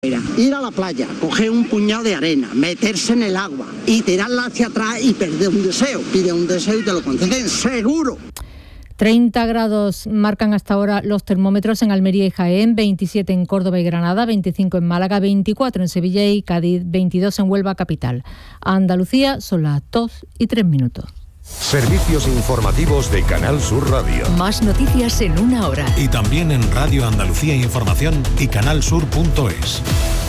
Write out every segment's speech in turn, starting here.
Ir a la playa, coger un puñado de arena, meterse en el agua y tirarla hacia atrás y perder un deseo. Pide un deseo y te lo conceden, seguro. 30 grados marcan hasta ahora los termómetros en Almería y Jaén, 27 en Córdoba y Granada, 25 en Málaga, 24 en Sevilla y Cádiz, 22 en Huelva capital. Andalucía son las 2:03. Servicios informativos de Canal Sur Radio. Más noticias en una hora. Y también en Radio Andalucía Información y canalsur.es.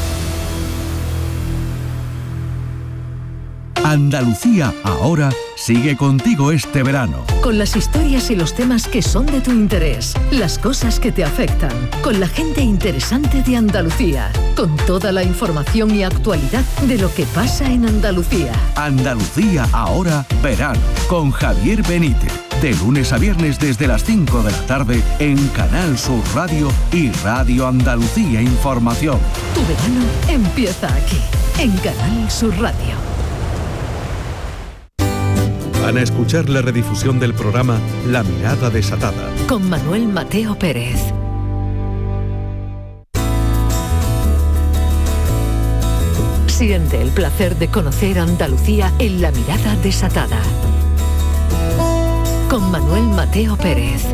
Andalucía ahora sigue contigo este verano. Con las historias y los temas que son de tu interés, las cosas que te afectan, con la gente interesante de Andalucía, con toda la información y actualidad de lo que pasa en Andalucía. Andalucía ahora verano, con Javier Benítez. De lunes a viernes desde las 5 de la tarde en Canal Sur Radio y Radio Andalucía Información. Tu verano empieza aquí, en Canal Sur Radio. Van a escuchar la redifusión del programa La Mirada Desatada. Con Manuel Mateo Pérez. Siente el placer de conocer Andalucía en La Mirada Desatada. Con Manuel Mateo Pérez.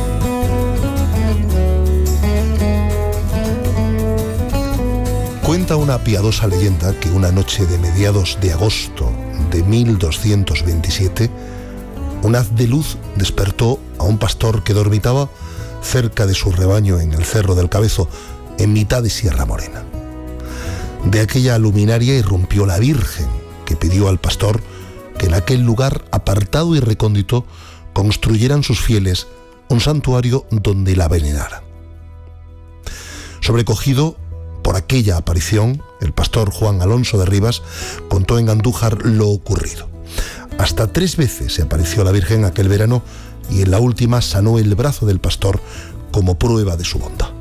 Cuenta una piadosa leyenda que una noche de mediados de agosto de 1227, un haz de luz despertó a un pastor que dormitaba cerca de su rebaño en el Cerro del Cabezo, en mitad de Sierra Morena. De aquella luminaria irrumpió la Virgen, que pidió al pastor que en aquel lugar apartado y recóndito construyeran sus fieles un santuario donde la veneraran. Sobrecogido por aquella aparición, el pastor Juan Alonso de Rivas contó en Andújar lo ocurrido. Hasta 3 veces se apareció la Virgen aquel verano y en la última sanó el brazo del pastor como prueba de su bondad.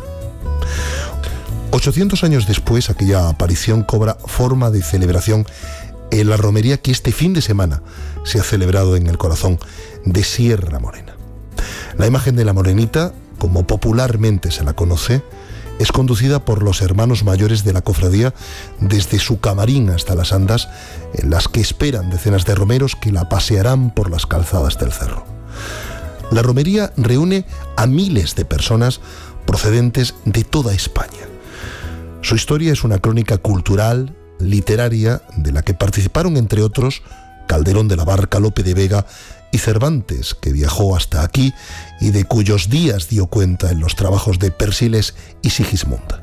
800 años después, aquella aparición cobra forma de celebración en la romería que este fin de semana se ha celebrado en el corazón de Sierra Morena. La imagen de la Morenita, como popularmente se la conoce, es conducida por los hermanos mayores de la cofradía desde su camarín hasta las andas, en las que esperan decenas de romeros que la pasearán por las calzadas del cerro. La romería reúne a miles de personas procedentes de toda España. Su historia es una crónica cultural, literaria, de la que participaron, entre otros, Calderón de la Barca, Lope de Vega y Cervantes, que viajó hasta aquí y de cuyos días dio cuenta en los trabajos de Persiles y Sigismunda.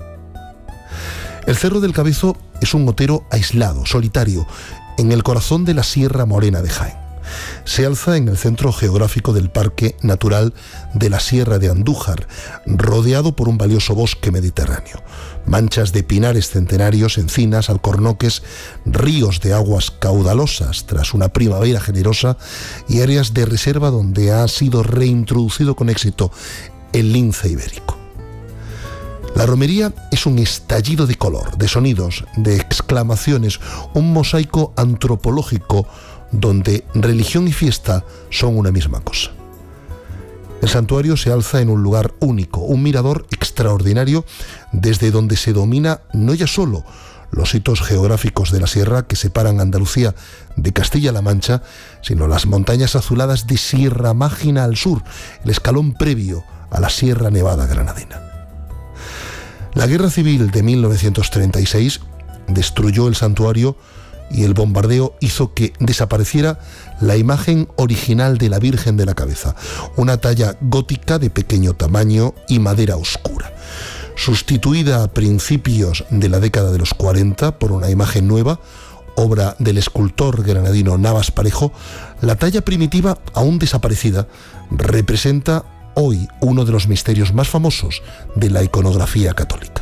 El Cerro del Cabezo es un otero aislado, solitario, en el corazón de la Sierra Morena de Jaén. Se alza en el centro geográfico del Parque Natural de la Sierra de Andújar, rodeado por un valioso bosque mediterráneo. Manchas de pinares centenarios, encinas, alcornoques, ríos de aguas caudalosas tras una primavera generosa y áreas de reserva donde ha sido reintroducido con éxito el lince ibérico. La romería es un estallido de color, de sonidos, de exclamaciones, un mosaico antropológico donde religión y fiesta son una misma cosa. El santuario se alza en un lugar único, un mirador extraordinario desde donde se domina no ya solo los hitos geográficos de la sierra que separan Andalucía de Castilla-La Mancha, sino las montañas azuladas de Sierra Mágina al sur, el escalón previo a la Sierra Nevada granadina. La Guerra Civil de 1936 destruyó el santuario y el bombardeo hizo que desapareciera la imagen original de la Virgen de la Cabeza, una talla gótica de pequeño tamaño y madera oscura. Sustituida a principios de la década de los 40 por una imagen nueva, obra del escultor granadino Navas Parejo, la talla primitiva, aún desaparecida, representa hoy uno de los misterios más famosos de la iconografía católica.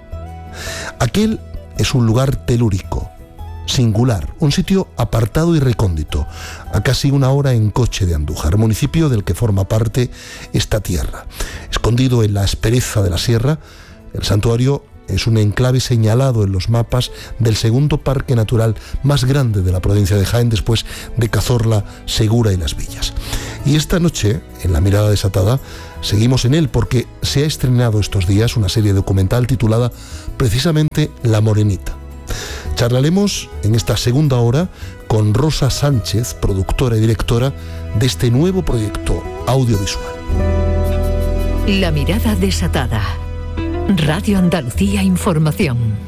Aquel es un lugar telúrico, singular, un sitio apartado y recóndito, a casi 1 hora en coche de Andújar, municipio del que forma parte esta tierra. Escondido en la aspereza de la sierra, el santuario es un enclave señalado en los mapas del segundo parque natural más grande de la provincia de Jaén, después de Cazorla, Segura y Las Villas. Y esta noche, en La Mirada Desatada, seguimos en él porque se ha estrenado estos días una serie documental titulada precisamente La Morenita. Charlaremos en esta segunda hora con Rosa Sánchez, productora y directora de este nuevo proyecto audiovisual. La Mirada Desatada. Radio Andalucía Información.